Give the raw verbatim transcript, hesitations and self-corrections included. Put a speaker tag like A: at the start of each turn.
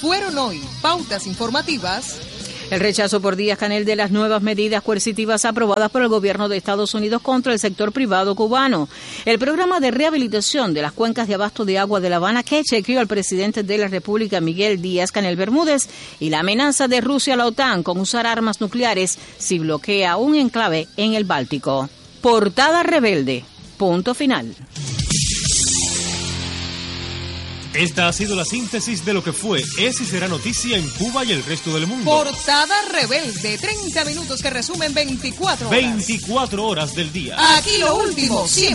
A: fueron hoy pautas informativas.
B: El rechazo por Díaz-Canel de las nuevas medidas coercitivas aprobadas por el gobierno de Estados Unidos contra el sector privado cubano. El programa de rehabilitación de las cuencas de abasto de agua de La Habana que chequeó al presidente de la República, Miguel Díaz-Canel Bermúdez, y la amenaza de Rusia a la OTAN con usar armas nucleares si bloquea un enclave en el Báltico. Portada rebelde. Punto final.
C: Esta ha sido la síntesis de lo que fue, es y será noticia en Cuba y el resto del mundo.
A: Portada rebelde, treinta minutos que resumen veinticuatro horas.
C: veinticuatro horas del día.
A: Aquí lo último, siempre.